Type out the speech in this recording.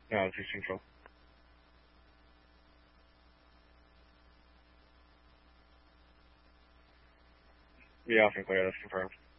No, this is Central. Yeah, I think clear. That's confirmed.